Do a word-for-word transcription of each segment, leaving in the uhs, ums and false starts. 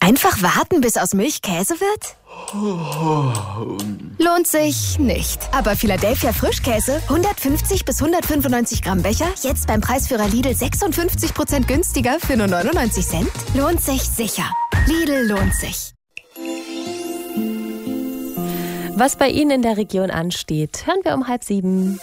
Einfach warten, bis aus Milch Käse wird? Lohnt sich nicht. Aber Philadelphia Frischkäse, hundertfünfzig bis hundertfünfundneunzig Gramm Becher, jetzt beim Preisführer Lidl sechsundfünfzig Prozent günstiger für nur neunundneunzig Cent? Lohnt sich sicher. Lidl lohnt sich. Was bei Ihnen in der Region ansteht, hören wir um halb sieben.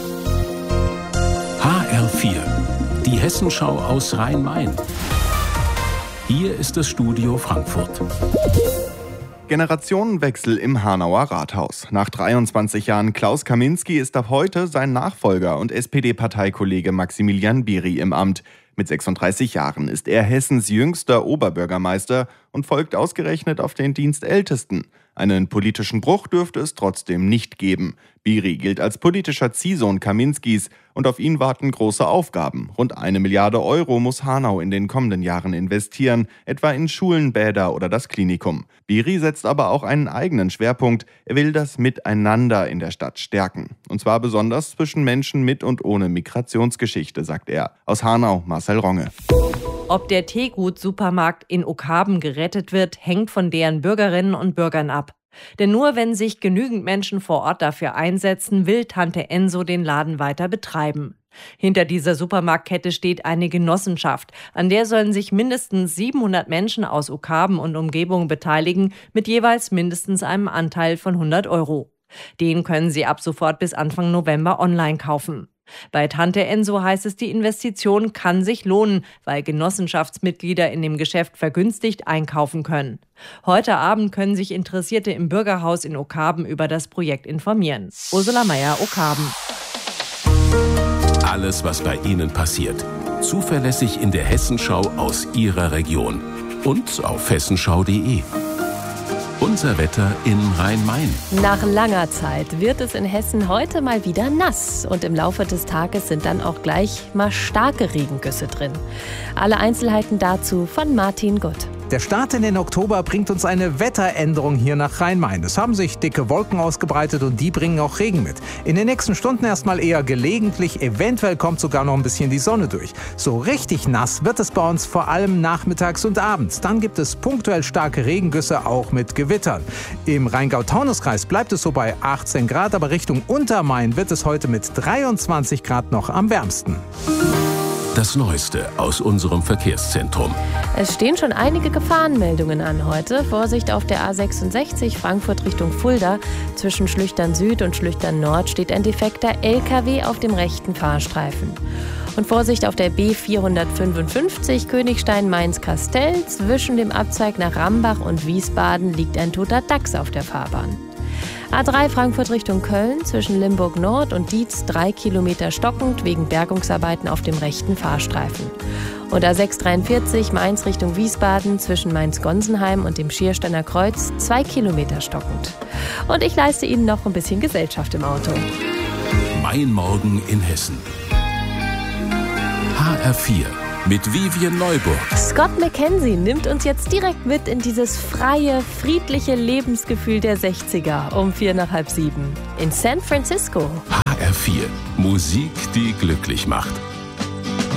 H R vier, die Hessenschau aus Rhein-Main. Hier ist das Studio Frankfurt. Generationenwechsel im Hanauer Rathaus. Nach dreiundzwanzig Jahren Klaus Kaminski ist ab heute sein Nachfolger und S P D-Parteikollege Maximilian Biri im Amt. Mit sechsunddreißig Jahren ist er Hessens jüngster Oberbürgermeister und folgt ausgerechnet auf den Dienstältesten. Einen politischen Bruch dürfte es trotzdem nicht geben. Biri gilt als politischer Ziehsohn Kaminskis und auf ihn warten große Aufgaben. Rund eine Milliarde Euro muss Hanau in den kommenden Jahren investieren, etwa in Schulen, Bäder oder das Klinikum. Biri setzt aber auch einen eigenen Schwerpunkt. Er will das Miteinander in der Stadt stärken. Und zwar besonders zwischen Menschen mit und ohne Migrationsgeschichte, sagt er. Aus Hanau, Marcel Ronge. Ob der Teegut-Supermarkt in Oakhaben gerettet wird, hängt von deren Bürgerinnen und Bürgern ab. Denn nur wenn sich genügend Menschen vor Ort dafür einsetzen, will Tante Enso den Laden weiter betreiben. Hinter dieser Supermarktkette steht eine Genossenschaft. An der sollen sich mindestens siebenhundert Menschen aus Oakhaben und Umgebung beteiligen, mit jeweils mindestens einem Anteil von hundert Euro. Den können Sie ab sofort bis Anfang November online kaufen. Bei Tante Enso heißt es, die Investition kann sich lohnen, weil Genossenschaftsmitglieder in dem Geschäft vergünstigt einkaufen können. Heute Abend können sich Interessierte im Bürgerhaus in Oakhaben über das Projekt informieren. Ursula Meier, Oakhaben. Alles, was bei Ihnen passiert. Zuverlässig in der Hessenschau aus Ihrer Region. Und auf hessenschau punkt de. Unser Wetter in Rhein-Main. Nach langer Zeit wird es in Hessen heute mal wieder nass. Und im Laufe des Tages sind dann auch gleich mal starke Regengüsse drin. Alle Einzelheiten dazu von Martin Gutt. Der Start in den Oktober bringt uns eine Wetteränderung hier nach Rhein-Main. Es haben sich dicke Wolken ausgebreitet und die bringen auch Regen mit. In den nächsten Stunden erstmal eher gelegentlich, eventuell kommt sogar noch ein bisschen die Sonne durch. So richtig nass wird es bei uns vor allem nachmittags und abends. Dann gibt es punktuell starke Regengüsse, auch mit Gewittern. Im Rheingau-Taunus-Kreis bleibt es so bei achtzehn Grad, aber Richtung Untermain wird es heute mit dreiundzwanzig Grad noch am wärmsten. Das Neueste aus unserem Verkehrszentrum. Es stehen schon einige Gefahrenmeldungen an heute. Vorsicht auf der A sechsundsechzig Frankfurt Richtung Fulda. Zwischen Schlüchtern Süd und Schlüchtern Nord steht ein defekter L K W auf dem rechten Fahrstreifen. Und Vorsicht auf der B vierhundertfünfundfünfzig Königstein-Mainz-Kastell. Zwischen dem Abzweig nach Rambach und Wiesbaden liegt ein toter Dachs auf der Fahrbahn. A drei Frankfurt Richtung Köln, zwischen Limburg Nord und Dietz drei Kilometer stockend wegen Bergungsarbeiten auf dem rechten Fahrstreifen. Und A sechs dreiundvierzig Mainz Richtung Wiesbaden, zwischen Mainz-Gonsenheim und dem Schiersteiner Kreuz zwei Kilometer stockend. Und ich leiste Ihnen noch ein bisschen Gesellschaft im Auto. Mein Morgen in Hessen. H R vier. Mit Vivian Neuburg. Scott McKenzie nimmt uns jetzt direkt mit in dieses freie, friedliche Lebensgefühl der sechziger um vier nach halb sieben in San Francisco. H R vier. Musik, die glücklich macht.